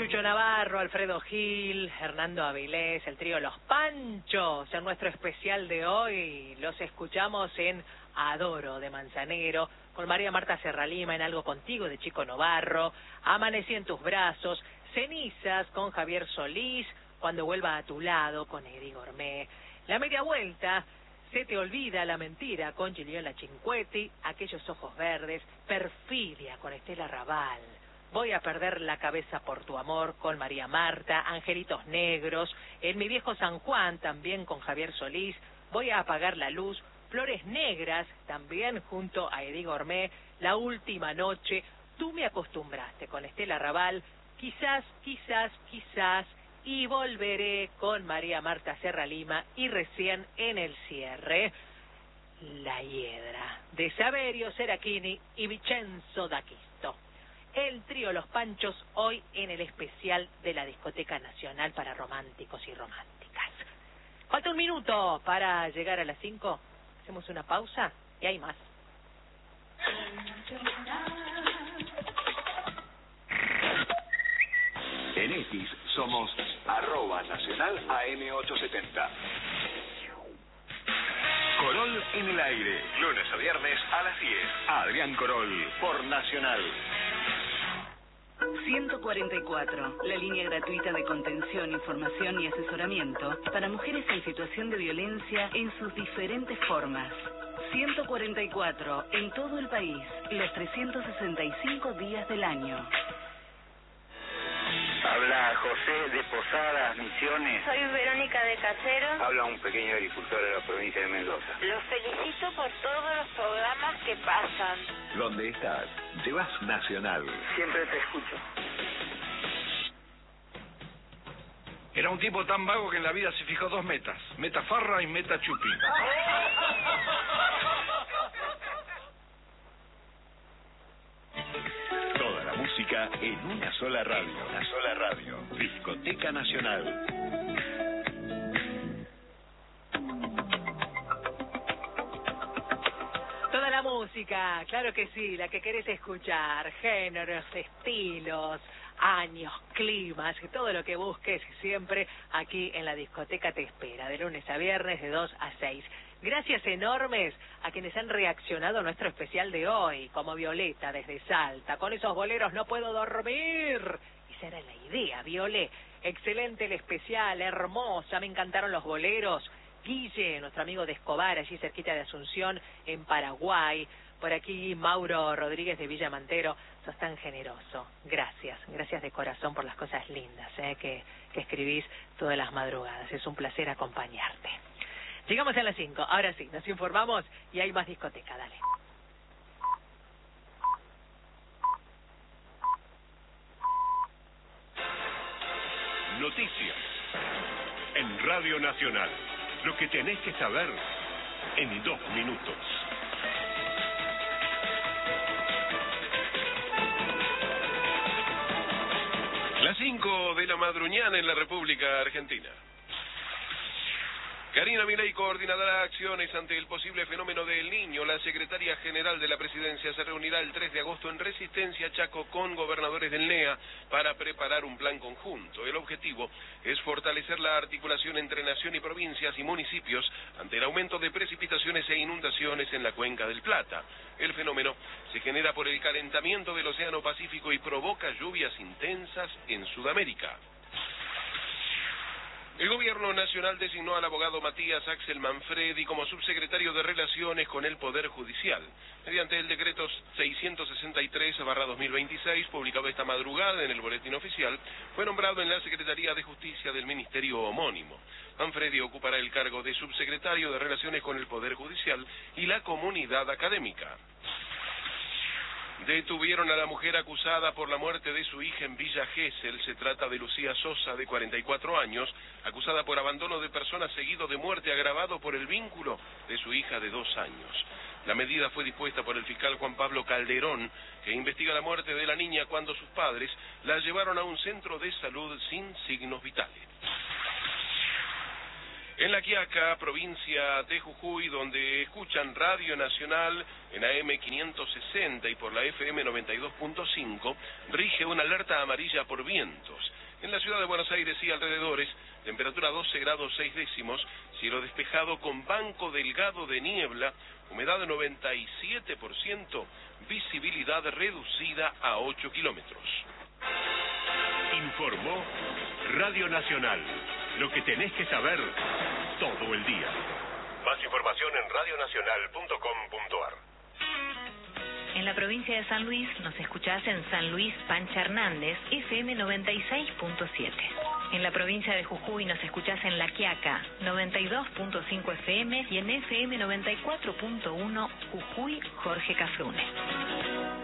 Chucho Navarro, Alfredo Gil, Hernando Avilés, el trío Los Panchos. En nuestro especial de hoy los escuchamos en Adoro de Manzanero, con María Marta Serralima en Algo Contigo de Chico Novarro, Amanecí en tus brazos, Cenizas con Javier Solís, Cuando vuelva a tu lado con Eddie Gourmet, La media vuelta, Se te olvida la mentira con Gigliola Cinquetti, Aquellos ojos verdes, Perfidia con Estela Raval, Voy a perder la cabeza por tu amor con María Marta, Angelitos Negros, En mi viejo San Juan también con Javier Solís, Voy a apagar la luz, Flores Negras también junto a Eddie Gourmet, La última noche, Tú me acostumbraste con Estela Raval, Quizás, y volveré con María Marta Serralima, y recién en el cierre, La Hiedra de Saverio Serachini y Vincenzo D'Acquisto. El trío Los Panchos hoy en el especial de la Discoteca Nacional para románticos y románticas. Falta un minuto para llegar a las 5. Hacemos una pausa y hay más. En X somos @Nacional AM870. Corol en el aire, lunes a viernes a las 10. Adrián Corol por Nacional. 144, la línea gratuita de contención, información y asesoramiento para mujeres en situación de violencia en sus diferentes formas. 144, en todo el país, los 365 días del año. Habla José de Posadas, Misiones. Soy Verónica de Cachero. Habla un pequeño agricultor de la provincia de Mendoza. Los felicito por todos los programas que pasan. ¿Dónde estás? Llevas Nacional. Siempre te escucho. Era un tipo tan vago que en la vida se fijó dos metas: meta farra y meta chupi. Toda la música en una sola radio. Una sola radio. Discoteca Nacional. Toda la música, claro que sí, la que querés escuchar, géneros, estilos, años, climas, todo lo que busques siempre aquí en la discoteca te espera, de lunes a viernes de 2 a 6. Gracias enormes a quienes han reaccionado a nuestro especial de hoy, como Violeta desde Salta, con esos boleros no puedo dormir. Esa era la idea, Violé. Excelente el especial, hermosa, me encantaron los boleros. Guille, nuestro amigo de Escobar, allí cerquita de Asunción, en Paraguay. Por aquí Mauro Rodríguez de Villa Mantero, sos tan generoso. Gracias de corazón por las cosas lindas que escribís todas las madrugadas. Es un placer acompañarte. Llegamos a las 5, ahora sí, nos informamos y hay más discoteca, dale. Noticias en Radio Nacional. Lo que tenés que saber en 2 minutos. Las 5 de la madruñana en la República Argentina. Karina Milei coordinará acciones ante el posible fenómeno del Niño. La secretaria general de la presidencia se reunirá el 3 de agosto en Resistencia, Chaco, con gobernadores del NEA para preparar un plan conjunto. El objetivo es fortalecer la articulación entre nación y provincias y municipios ante el aumento de precipitaciones e inundaciones en la cuenca del Plata. El fenómeno se genera por el calentamiento del Océano Pacífico y provoca lluvias intensas en Sudamérica. El gobierno nacional designó al abogado Matías Axel Manfredi como subsecretario de Relaciones con el Poder Judicial. Mediante el decreto 663/2026, publicado esta madrugada en el Boletín Oficial, fue nombrado en la Secretaría de Justicia del Ministerio homónimo. Manfredi ocupará el cargo de subsecretario de Relaciones con el Poder Judicial y la comunidad académica. Detuvieron a la mujer acusada por la muerte de su hija en Villa Gesell. Se trata de Lucía Sosa, de 44 años, acusada por abandono de personas seguido de muerte agravado por el vínculo de su hija de 2 años. La medida fue dispuesta por el fiscal Juan Pablo Calderón, que investiga la muerte de la niña cuando sus padres la llevaron a un centro de salud sin signos vitales. En La Quiaca, provincia de Jujuy, donde escuchan Radio Nacional en AM 560 y por la FM 92.5, rige una alerta amarilla por vientos. En la ciudad de Buenos Aires y alrededores, temperatura 12 grados 6 décimos, cielo despejado con banco delgado de niebla, humedad 97%, visibilidad reducida a 8 kilómetros. Informó Radio Nacional. Lo que tenés que saber todo el día. Más información en radionacional.com.ar. En la provincia de San Luis nos escuchás en San Luis Pancha Hernández, FM 96.7. En la provincia de Jujuy nos escuchás en La Quiaca, 92.5 FM y en FM 94.1 Jujuy Jorge Cafrune.